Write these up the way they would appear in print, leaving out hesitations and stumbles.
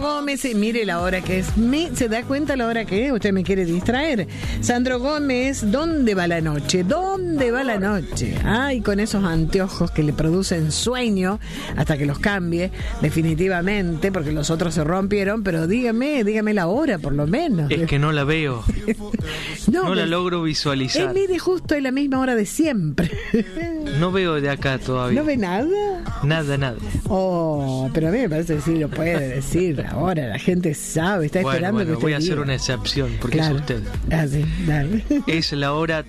Gómez, mire la hora que es. ¿Se da cuenta la hora que es? Usted me quiere distraer. Sandro Gómez, ¿dónde va la noche? ¿Dónde va la noche? Ay, con esos anteojos que le producen sueño hasta que los cambie, definitivamente, porque los otros se rompieron, pero dígame la hora, por lo menos. Es que no la veo. No la logro visualizar. Mire, justo es la misma hora de siempre. No veo de acá todavía. ¿No ve nada? Nada. Oh, pero a mí me parece que sí lo puede decir ahora. La gente sabe, está esperando que usted voy a hacer diga. una excepción, porque claro. es usted. Ah, sí, dale. Es la hora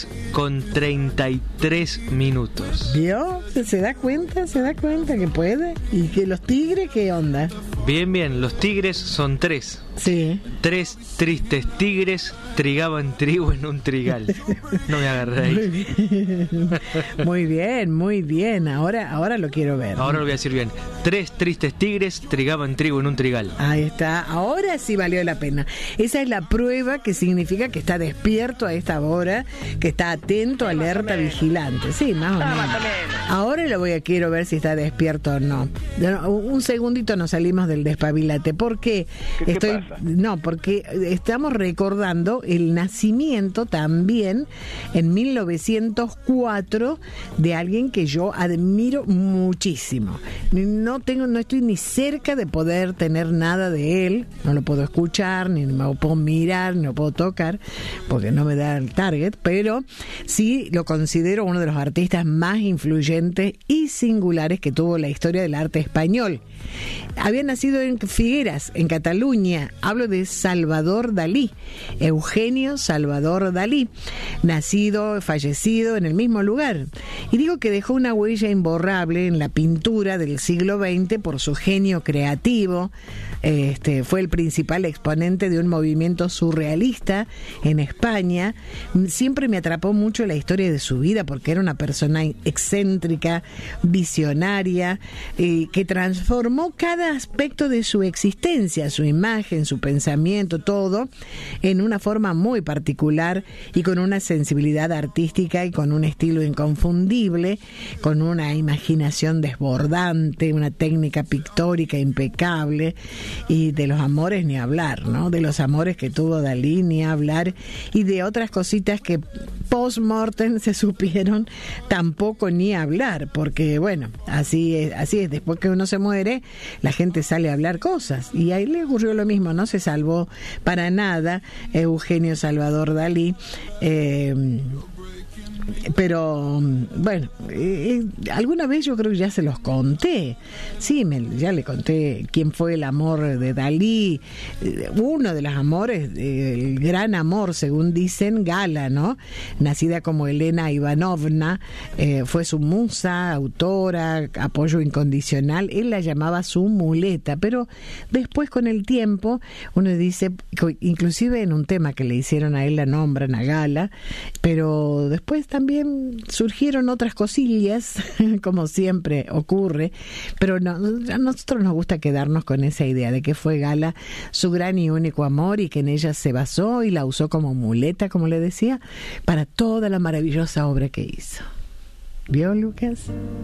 3:33. ¿Vio? ¿Se da cuenta? ¿Se da cuenta que puede? ¿Y que los tigres qué onda? Bien, los tigres son 3. Sí. 3 tristes tigres trigaban trigo en un trigal. No me agarré ahí. Muy bien. Ahora lo quiero ver. Ahora lo voy a decir bien. 3 tristes tigres trigaban trigo en un trigal. Ahí está. Ahora sí valió la pena. Esa es la prueba que significa que está despierto a esta hora, que está atento, alerta, vigilante. Sí, más o menos. Ahora quiero ver si está despierto o no. Un segundito nos salimos del despabilate. ¿Por qué? ¿Qué pasa? No, porque estamos recordando el nacimiento también en 1904 de alguien que yo admiro muchísimo. No estoy ni cerca de poder tener nada de él, no lo puedo escuchar, ni me lo puedo mirar, ni lo puedo tocar, porque no me da el target, pero sí lo considero uno de los artistas más influyentes y singulares que tuvo la historia del arte español. Había nacido en Figueras, en Cataluña. Hablo de Salvador Dalí, Eugenio Salvador Dalí, fallecido en el mismo lugar. Y digo que dejó una huella imborrable en la pintura del siglo XX por su genio creativo. Fue el principal exponente de un movimiento surrealista en España. Siempre me atrapó mucho la historia de su vida porque era una persona excéntrica, visionaria, que transformó cada aspecto de su existencia, su imagen, su pensamiento, todo, en una forma muy particular y con una sensibilidad artística y con un estilo inconfundible, con una imaginación desbordante, una técnica pictórica impecable. Y de los amores ni hablar, ¿no? De los amores que tuvo Dalí ni hablar, y de otras cositas que post-mortem se supieron tampoco ni hablar, porque bueno, así es, después que uno se muere, la gente sale a hablar cosas, y ahí le ocurrió lo mismo, no se salvó para nada Eugenio Salvador Dalí. Pero bueno, alguna vez yo creo que ya se los conté. Sí, ya le conté quién fue el amor de Dalí. Uno de los amores, el gran amor, según dicen, Gala, ¿no? Nacida como Elena Ivanovna, fue su musa, autora, apoyo incondicional. Él la llamaba su muleta, pero después con el tiempo uno dice, inclusive en un tema que le hicieron a él la nombran a Gala, pero después también surgieron otras cosillas, como siempre ocurre, pero a nosotros nos gusta quedarnos con esa idea de que fue Gala su gran y único amor y que en ella se basó y la usó como muleta, como le decía, para toda la maravillosa obra que hizo. ¿Vio, Lucas?